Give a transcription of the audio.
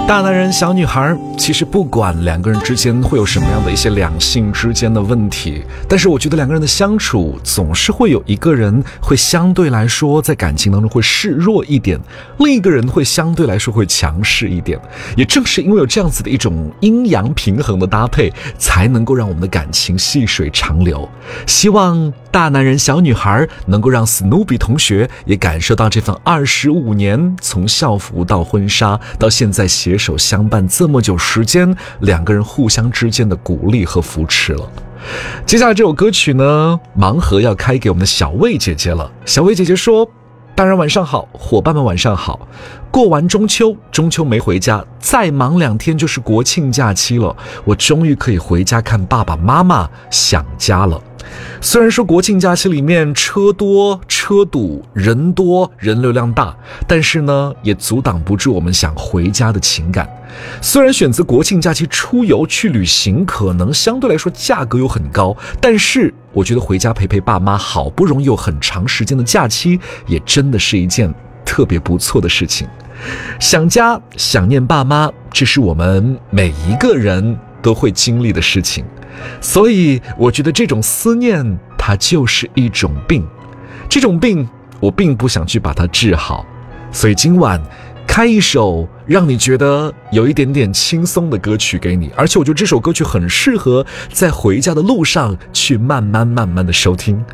大男人小女孩，其实不管两个人之间会有什么样的一些两性之间的问题，但是我觉得两个人的相处总是会有一个人会相对来说在感情当中会示弱一点，另一个人会相对来说会强势一点。也正是因为有这样子的一种阴阳平衡的搭配，才能够让我们的感情细水长流。希望大男人小女孩能够让 Snoopy 同学也感受到这份25年从校服到婚纱到现在携手相伴这么久时间，两个人互相之间的鼓励和扶持了。接下来这首歌曲呢，盲盒要开给我们的小魏姐姐了。小魏姐姐说，当然晚上好，伙伴们晚上好。过完中秋没回家，再忙2天就是国庆假期了，我终于可以回家看爸爸妈妈，想家了。虽然说国庆假期里面车多车堵人多人流量大，但是呢也阻挡不住我们想回家的情感。虽然选择国庆假期出游去旅行可能相对来说价格又很高，但是我觉得回家陪陪爸妈，好不容易有很长时间的假期，也真的是一件特别不错的事情。想家想念爸妈，这是我们每一个人都会经历的事情，所以我觉得这种思念它就是一种病，这种病我并不想去把它治好，所以今晚开一首让你觉得有一点点轻松的歌曲给你，而且我觉得这首歌曲很适合在回家的路上去慢慢的收听。